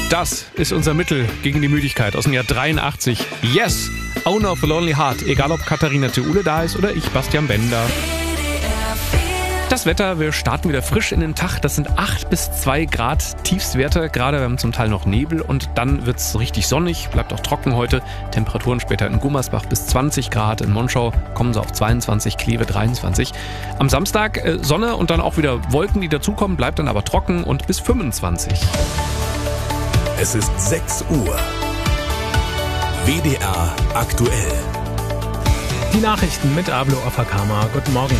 Das ist unser Mittel gegen die Müdigkeit aus dem Jahr 83. Yes! Owner of a Lonely Heart. Egal ob Katharina Theule da ist oder ich, Bastian Bender. Das Wetter, wir starten wieder frisch in den Tag. Das sind 8 bis 2 Grad Tiefstwerte. Gerade wir haben zum Teil noch Nebel und dann wird es richtig sonnig. Bleibt auch trocken heute. Temperaturen später in Gummersbach bis 20 Grad. In Monschau kommen sie auf 22, Kleve 23. Am Samstag Sonne und dann auch wieder Wolken, die dazukommen. Bleibt dann aber trocken und bis 25. Es ist 6 Uhr. WDR aktuell. Die Nachrichten mit Ablo Afakama. Guten Morgen.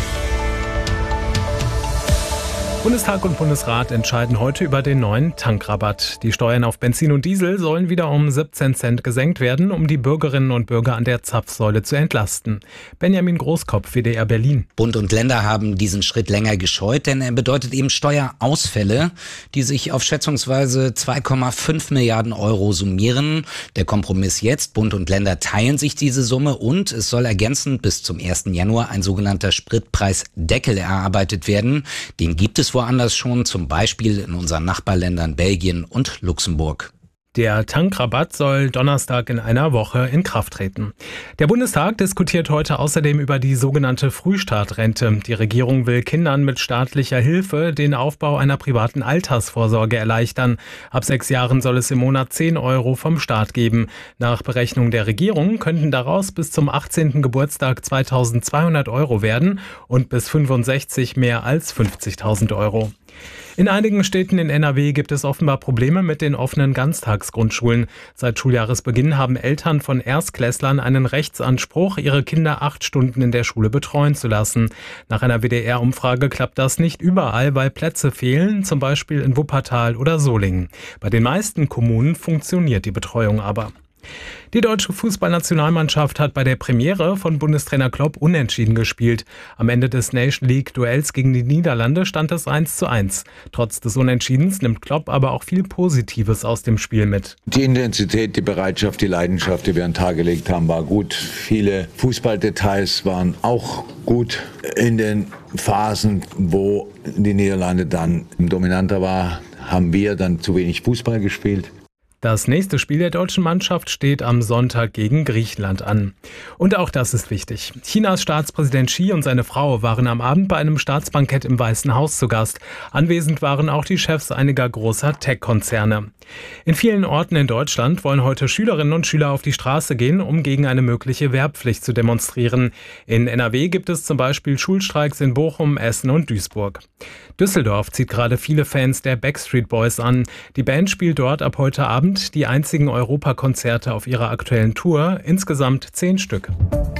Bundestag und Bundesrat entscheiden heute über den neuen Tankrabatt. Die Steuern auf Benzin und Diesel sollen wieder um 17 Cent gesenkt werden, um die Bürgerinnen und Bürger an der Zapfsäule zu entlasten. Benjamin Großkopf, WDR Berlin. Bund und Länder haben diesen Schritt länger gescheut, denn er bedeutet eben Steuerausfälle, die sich auf schätzungsweise 2,5 Milliarden Euro summieren. Der Kompromiss jetzt, Bund und Länder teilen sich diese Summe und es soll ergänzend bis zum 1. Januar ein sogenannter Spritpreisdeckel erarbeitet werden. Den gibt es woanders schon, zum Beispiel in unseren Nachbarländern Belgien und Luxemburg. Der Tankrabatt soll Donnerstag in einer Woche in Kraft treten. Der Bundestag diskutiert heute außerdem über die sogenannte Frühstartrente. Die Regierung will Kindern mit staatlicher Hilfe den Aufbau einer privaten Altersvorsorge erleichtern. Ab 6 Jahren soll es im Monat 10 Euro vom Staat geben. Nach Berechnung der Regierung könnten daraus bis zum 18. Geburtstag 2.200 Euro werden und bis 65 mehr als 50.000 Euro. In einigen Städten in NRW gibt es offenbar Probleme mit den offenen Ganztagsgrundschulen. Seit Schuljahresbeginn haben Eltern von Erstklässlern einen Rechtsanspruch, ihre Kinder 8 Stunden in der Schule betreuen zu lassen. Nach einer WDR-Umfrage klappt das nicht überall, weil Plätze fehlen, zum Beispiel in Wuppertal oder Solingen. Bei den meisten Kommunen funktioniert die Betreuung aber. Die deutsche Fußballnationalmannschaft hat bei der Premiere von Bundestrainer Klopp unentschieden gespielt. Am Ende des Nation League-Duells gegen die Niederlande stand es 1:1. Trotz des Unentschiedens nimmt Klopp aber auch viel Positives aus dem Spiel mit. Die Intensität, die Bereitschaft, die Leidenschaft, die wir an den Tag gelegt haben, war gut. Viele Fußballdetails waren auch gut. In den Phasen, wo die Niederlande dann dominanter war, haben wir dann zu wenig Fußball gespielt. Das nächste Spiel der deutschen Mannschaft steht am Sonntag gegen Griechenland an. Und auch das ist wichtig. Chinas Staatspräsident Xi und seine Frau waren am Abend bei einem Staatsbankett im Weißen Haus zu Gast. Anwesend waren auch die Chefs einiger großer Tech-Konzerne. In vielen Orten in Deutschland wollen heute Schülerinnen und Schüler auf die Straße gehen, um gegen eine mögliche Wehrpflicht zu demonstrieren. In NRW gibt es zum Beispiel Schulstreiks in Bochum, Essen und Duisburg. Düsseldorf zieht gerade viele Fans der Backstreet Boys an. Die Band spielt dort ab heute Abend die einzigen Europakonzerte auf ihrer aktuellen Tour, insgesamt 10 Stück.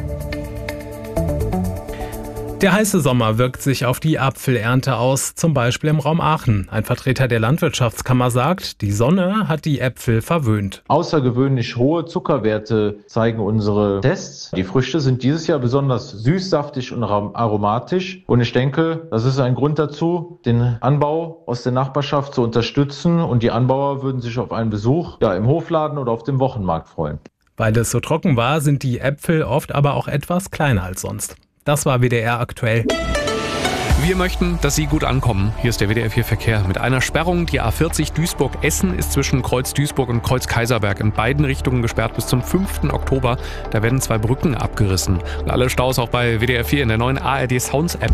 Der heiße Sommer wirkt sich auf die Apfelernte aus, zum Beispiel im Raum Aachen. Ein Vertreter der Landwirtschaftskammer sagt, die Sonne hat die Äpfel verwöhnt. Außergewöhnlich hohe Zuckerwerte zeigen unsere Tests. Die Früchte sind dieses Jahr besonders süß, saftig und aromatisch. Und ich denke, das ist ein Grund dazu, den Anbau aus der Nachbarschaft zu unterstützen. Und die Anbauer würden sich auf einen Besuch im Hofladen oder auf dem Wochenmarkt freuen. Weil es so trocken war, sind die Äpfel oft aber auch etwas kleiner als sonst. Das war WDR aktuell. Wir möchten, dass Sie gut ankommen. Hier ist der WDR 4 Verkehr. Mit einer Sperrung, die A40 Duisburg-Essen ist zwischen Kreuz Duisburg und Kreuz Kaiserberg in beiden Richtungen gesperrt bis zum 5. Oktober. Da werden 2 Brücken abgerissen. Und alle Staus auch bei WDR 4 in der neuen ARD Sounds App.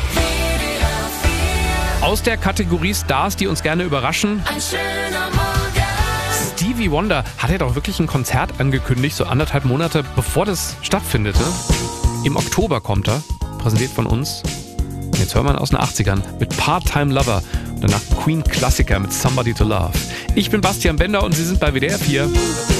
Aus der Kategorie Stars, die uns gerne überraschen. Ein schöner Morgen. Stevie Wonder hat ja doch wirklich ein Konzert angekündigt, so 1,5 Monate bevor das stattfindete. Im Oktober kommt er, präsentiert von uns. Jetzt hören wir ihn aus den 80ern mit Part-Time Lover und danach Queen-Klassiker mit Somebody to Love. Ich bin Bastian Bender und Sie sind bei WDR 4.